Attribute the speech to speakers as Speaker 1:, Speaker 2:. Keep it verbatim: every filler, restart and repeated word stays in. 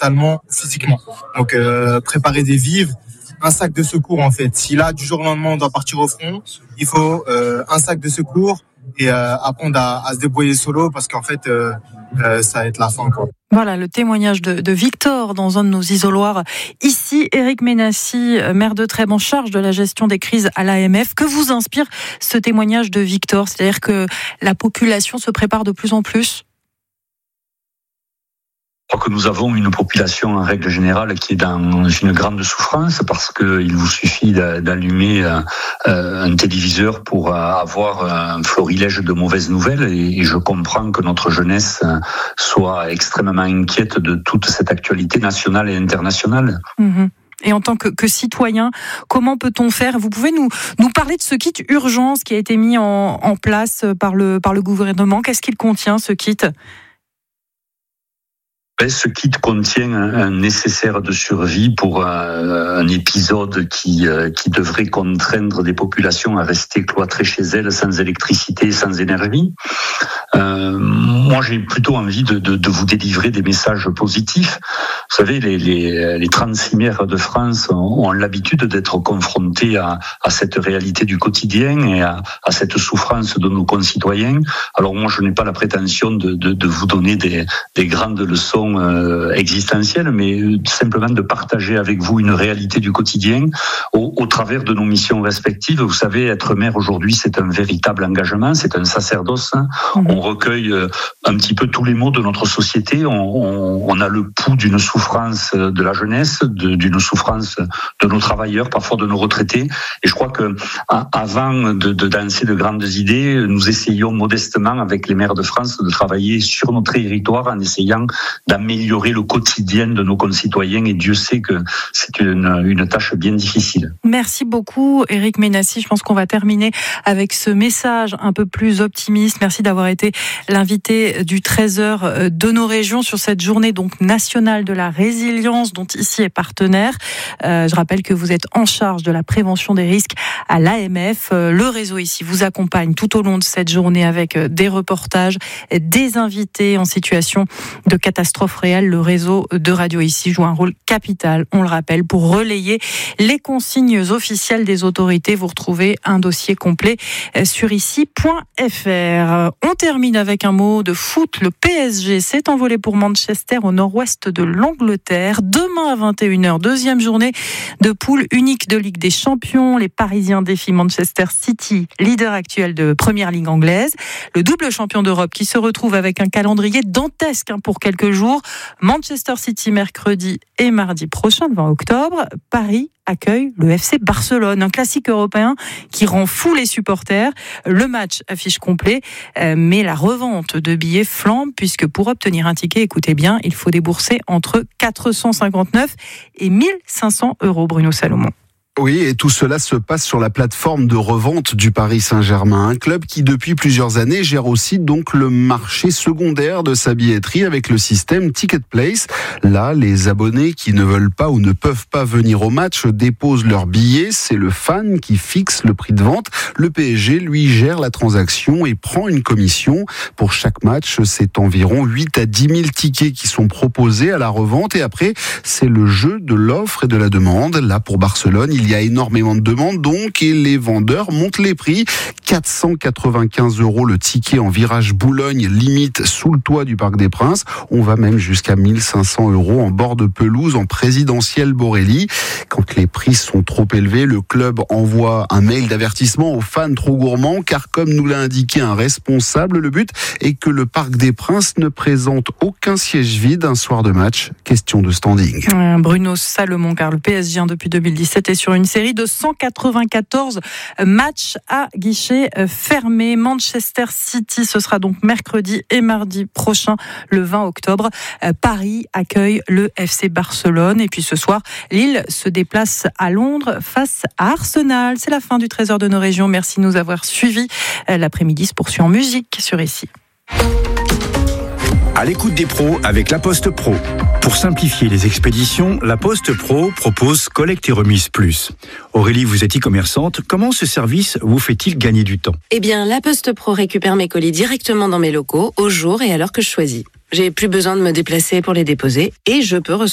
Speaker 1: mentalement, physiquement. Donc euh, préparer des vivres, un sac de secours en fait. Si là, du jour au lendemain, on doit partir au front, il faut euh, un sac de secours et euh, apprendre à, à se débrouiller solo parce qu'en fait, euh, euh, ça va être la fin, quoi.
Speaker 2: Voilà le témoignage de, de Victor dans un de nos isoloirs. Ici, Eric Ménassi, maire de Trèbes en charge de la gestion des crises à l'A M F. Que vous inspire ce témoignage de Victor ? C'est-à-dire que la population se prépare de plus en plus ?
Speaker 3: Je crois que nous avons une population en règle générale qui est dans une grande souffrance parce qu'il vous suffit d'allumer un téléviseur pour avoir un florilège de mauvaises nouvelles et je comprends que notre jeunesse soit extrêmement inquiète de toute cette actualité nationale et internationale.
Speaker 2: Mmh. Et en tant que, que citoyen, comment peut-on faire ? Vous pouvez nous, nous parler de ce kit urgence qui a été mis en, en place par le, par le gouvernement. Qu'est-ce qu'il contient, ce kit ?
Speaker 3: Ce kit contient un nécessaire de survie pour un, un épisode qui, qui devrait contraindre des populations à rester cloîtrées chez elles sans électricité, sans énergie. Euh, moi, j'ai plutôt envie de, de, de vous délivrer des messages positifs. Vous savez, les, les, les trente-six maires de France ont, ont l'habitude d'être confrontés à, à cette réalité du quotidien et à, à cette souffrance de nos concitoyens. Alors moi, je n'ai pas la prétention de, de, de vous donner des, des grandes leçons Euh, existentielle, mais simplement de partager avec vous une réalité du quotidien au, au travers de nos missions respectives. Vous savez, être maire aujourd'hui, c'est un véritable engagement, c'est un sacerdoce. Mmh. On recueille un petit peu tous les maux de notre société. On, on, on a le pouls d'une souffrance de la jeunesse, de, d'une souffrance de nos travailleurs, parfois de nos retraités. Et je crois que avant de, de danser de grandes idées, nous essayons modestement avec les maires de France de travailler sur notre territoire en essayant d'améliorer le quotidien de nos concitoyens et Dieu sait que c'est une, une tâche bien difficile.
Speaker 2: Merci beaucoup Eric Ménassi, je pense qu'on va terminer avec ce message un peu plus optimiste. Merci d'avoir été l'invité du treize heures de nos régions sur cette journée donc nationale de la résilience dont ici est partenaire. Euh, je rappelle que vous êtes en charge de la prévention des risques à l'A M F. Le réseau ici vous accompagne tout au long de cette journée avec des reportages, des invités en situation de catastrophe réelle. Le réseau de radio ici joue un rôle capital, on le rappelle, pour relayer les consignes officielles des autorités. Vous retrouvez un dossier complet sur ici point f r. On termine avec un mot de foot. Le P S G s'est envolé pour Manchester au nord-ouest de l'Angleterre. Demain à vingt et une heures, deuxième journée de poule unique de Ligue des Champions. Les Parisiens défient Manchester City, leader actuel de Première Ligue anglaise. Le double champion d'Europe qui se retrouve avec un calendrier dantesque pour quelques jours. Manchester City mercredi et mardi prochain, le vingt octobre. Paris accueille le F C Barcelone, un classique européen qui rend fou les supporters. Le match affiche complet, mais la revente de billets flambe puisque pour obtenir un ticket, écoutez bien, il faut débourser entre quatre cent cinquante-neuf et mille cinq cents euros, Bruno Salomon.
Speaker 4: Oui, et tout cela se passe sur la plateforme de revente du Paris Saint-Germain, un club qui depuis plusieurs années gère aussi donc le marché secondaire de sa billetterie avec le système Ticket Place. Là, les abonnés qui ne veulent pas ou ne peuvent pas venir au match déposent leurs billets, c'est le fan qui fixe le prix de vente. Le P S G, lui, gère la transaction et prend une commission. Pour chaque match, c'est environ huit à dix mille tickets qui sont proposés à la revente et après, c'est le jeu de l'offre et de la demande. Là, pour Barcelone, il Il y a énormément de demandes donc et les vendeurs montent les prix. quatre cent quatre-vingt-quinze euros le ticket en virage Boulogne, limite sous le toit du Parc des Princes. On va même jusqu'à mille cinq cents euros en bord de pelouse en présidentielle Borély. Quand les prix sont trop élevés, le club envoie un mail d'avertissement aux fans trop gourmands car comme nous l'a indiqué un responsable, le but est que le Parc des Princes ne présente aucun siège vide un soir de match. Question de standing.
Speaker 2: Bruno Salomon, car le P S G depuis deux mille dix-sept est sur une série de cent quatre-vingt-quatorze matchs à guichet fermé. Manchester City, ce sera donc mercredi et mardi prochain, le vingt octobre. Paris accueille le F C Barcelone. Et puis ce soir, Lille se déplace à Londres face à Arsenal. C'est la fin du treize heures de nos régions. Merci de nous avoir suivis. L'après-midi se poursuit en musique sur ici.
Speaker 5: À l'écoute des pros avec La Poste Pro. Pour simplifier les expéditions, La Poste Pro propose Collecte et Remise Plus. Aurélie, vous êtes e-commerçante. Comment ce service vous fait-il gagner du temps ?
Speaker 6: Eh bien, La Poste Pro récupère mes colis directement dans mes locaux, au jour et à l'heure que je choisis. J'ai plus besoin de me déplacer pour les déposer et je peux recevoir